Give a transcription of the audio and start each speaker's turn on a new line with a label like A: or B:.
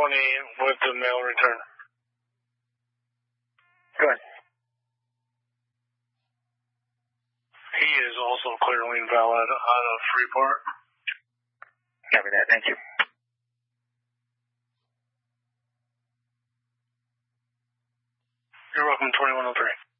A: with the mail return.
B: Go ahead.
A: He is also clearly invalid out of Freeport.
B: Copy that. Thank you.
A: You're welcome, 2103.